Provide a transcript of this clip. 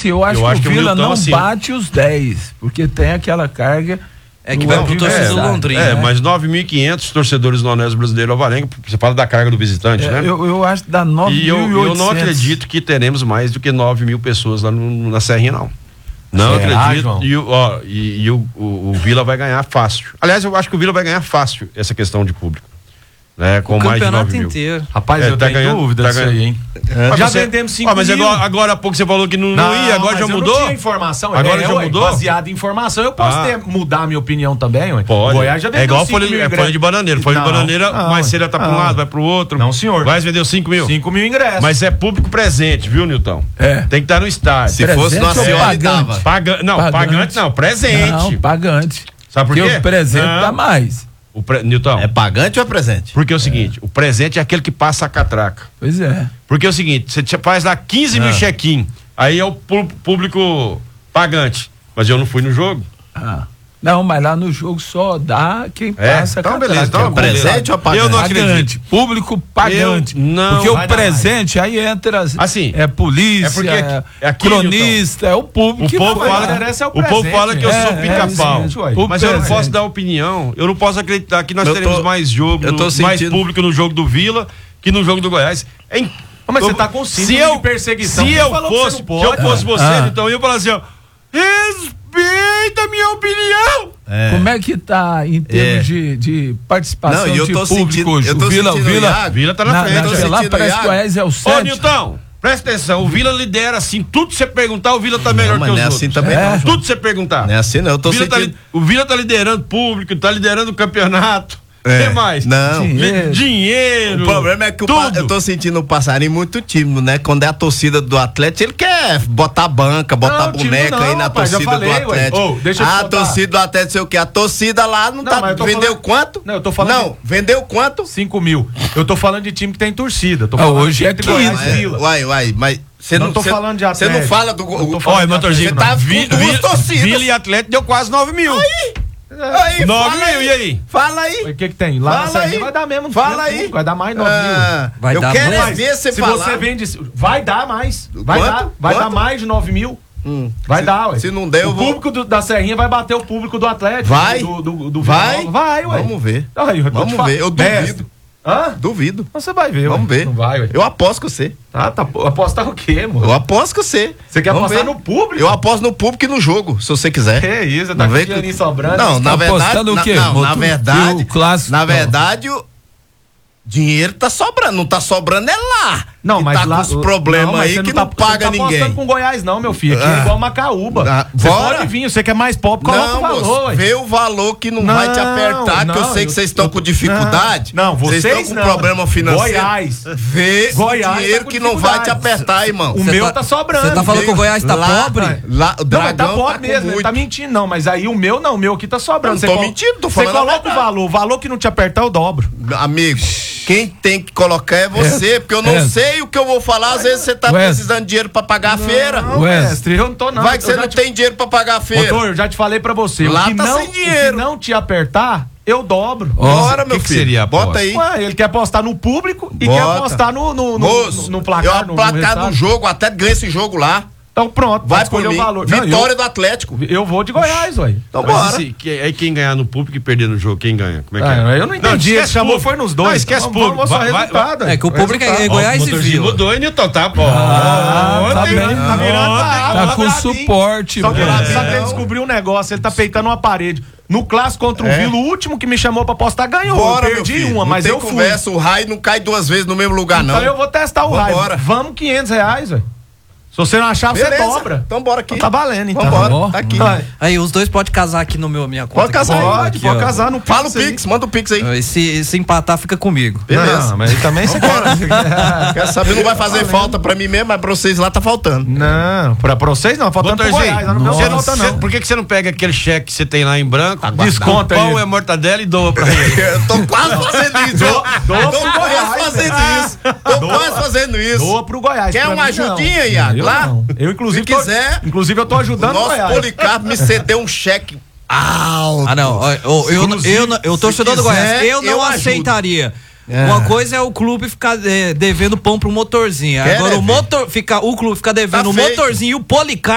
assim, eu acho que o Vila não bate os 10, porque tem aquela carga. Que vai pro torcedor do Londrina. Mas 9.500 torcedores do Honesto Brasileiro Alvarenga, você fala da carga do visitante, né? Eu acho que dá 9.800. E eu não acredito que teremos mais do que 9.000 pessoas lá na Serrinha, não. Não acredito. E o Vila vai ganhar fácil. Aliás, eu acho que o Vila vai ganhar fácil essa questão de público. Com mais de 9 mil. Inteiro. Rapaz, eu tenho dúvida disso aí, hein? Já vendemos 5 mil. Mas agora há pouco você falou que não ia, agora já mudou? Eu não tinha informação. Agora já mudou? Baseado em informação, eu posso mudar a minha opinião também, ué. Pode. Goiás já vendeu igual 5 mil folha de bananeira. Folha de bananeira, mais cedo tá para um lado, vai para o outro. Não, senhor. Vai vender 5 mil. 5 mil ingressos. Mas é público presente, viu, Nilton? Tem que estar no estádio. Se fosse no Senhora, dava. Pagante não, presente. Não, pagante. Sabe por quê? Porque o presente dá mais. Nilton. É pagante ou é presente? Porque é o seguinte, o presente é aquele que passa a catraca. Pois é. Porque é o seguinte, você faz lá 15 mil check-in, aí é o público pagante. Mas eu não fui no jogo. Não, mas lá no jogo só dá quem passa a catraca. Beleza, então presente ou pagante? Eu não acredito. Público pagante. Porque o presente aí entra assim, polícia, cronista, é o público. O povo fala que eu sou pica-pau. Mas eu não posso dar opinião. Eu não posso acreditar que nós teremos mais jogo, mais público no jogo do Vila que no jogo do Goiás. Mas você tá com síndrome de perseguição. Se eu fosse você, então eu ia falar assim, respeita a minha opinião. Como é que tá em termos de participação de público hoje? O Vila tá na frente. Lá parece que o Goiás é o 7. Ô, Nilton, presta atenção, o Vila lidera assim, tudo que você perguntar, o Vila tá melhor que os outros. Assim também tudo que você perguntar. Não é assim não, eu tô sentindo... O Vila tá liderando público, tá liderando o campeonato. O que mais? Não. Dinheiro. O problema é que eu tô sentindo o passarinho muito tímido, né? Quando é a torcida do Atlético, ele quer botar banca, botar boneca aí na torcida do Atlético. A torcida do Atlético, sei o quê? A torcida lá não tá. Vendeu quanto? Não, eu tô falando. Não, vendeu quanto? 5 mil. Eu tô falando de time que tem torcida. Hoje é 15. Uai, mas. Você não tô falando de Atlético. Você não fala do. Olha, motorzinho. Você tá com duas torcidas. Vila e Atlético deu quase 9 mil. Aí, 9 mil, e aí? Fala aí. O que tem? Lá na Serrinha vai dar mesmo. Fala aí. Vai dar mais 9 mil. Eu quero ver você falar. Se você vende, vai dar mais. Vai dar mais de 9 mil. Vai dar, ué. Se não der, o público da Serrinha vai bater o público do Atlético. Vai? Do vai? Vai, ué. Vamos ver. Vamos ver. Eu duvido. Duvido. Você vai ver. Vamos ver. Não vai, ué. Eu aposto com você. Apostar o quê, mano? Eu aposto com você. Você quer apostar no público? Eu aposto no público e no jogo, se você quiser. Que isso, tá com dinheirinho sobrando. Não, na verdade. Apostando o quê? Na verdade, o dinheiro tá sobrando. Não tá sobrando, é lá. Não, mas tá lá, com os problemas aí que não paga ninguém. Não tá apostando com Goiás não, meu filho. Aqui é igual Macaúba. Você pode vir, você que é mais pobre, coloca o valor. Vê o valor que não vai te apertar, que eu sei que vocês estão com dificuldade. Não, vocês estão com problema financeiro. Goiás. Vê o dinheiro que não vai te apertar, irmão. O meu tá sobrando. Você tá falando que o Goiás tá pobre? Lá, o Dragão tá pobre mesmo, ele tá mentindo não, mas aí o meu não, o meu aqui tá sobrando. Não tô mentindo, tô falando. Você coloca o valor que não te apertar eu dobro. Amigo, quem tem que colocar é você, porque eu não sei o que eu vou falar. Às vezes você tá precisando de dinheiro pra pagar a feira. Não, mestre, eu não tô não. Vai que você não tem dinheiro pra pagar a feira. Doutor, eu já te falei pra você. Lá tá sem dinheiro. Se não te apertar, eu dobro. Bora, meu filho. Seria bota aí. Ué, ele quer apostar no público e quer apostar no placar. No placar do jogo, até ganha esse jogo lá. Então pronto, vai escolher o valor. Vitória do Atlético. Eu vou de Goiás, ué. Então bora. Aí quem ganhar no público e perder no jogo, quem ganha? Como é que é? Eu não entendi. Ele chamou, foi nos dois. Não, esquece público. Vamos só resultado. É que o público é Goiás e Vila. Mudou, hein, Nilton? Tá bom. Tá virando. Tá com suporte, Só que ele descobriu um negócio, ele tá peitando uma parede. No clássico contra o Vila, o último que me chamou pra apostar ganhou. Bora, eu perdi uma, mas eu fui. Conversa, o raio não cai 2 vezes no mesmo lugar, não. Então eu vou testar o raio. Vamos R$500, velho. Se você não achar, você dobra. Então bora aqui. Tá valendo, então. Vambora, tá aqui. Aí, os dois podem casar aqui no minha conta. Pode casar aí. Pode casar no Pix. Fala o Pix, manda o Pix aí. Se empatar, fica comigo. Beleza. Não, mas também você quer saber, não vai fazer falta pra mim mesmo, mas pra vocês lá tá faltando. Não, pra vocês não, faltando pro Goiás. Por que você não pega aquele cheque que você tem lá em branco, desconta aí, pão e mortadela e doa pra ele? Eu tô quase fazendo isso. Tô quase fazendo isso. Doa pro Goiás. Quer uma ajudinha, Iago? Lá? Eu, inclusive, se quiser. Inclusive, eu tô ajudando o Goiás. Nosso Policarpo me cedeu um cheque alto. Não. Eu torcedor do Goiás. Eu não aceitaria. Uma coisa é o clube ficar devendo pão pro motorzinho. Agora o clube ficar devendo o motorzinho e o Policarpo.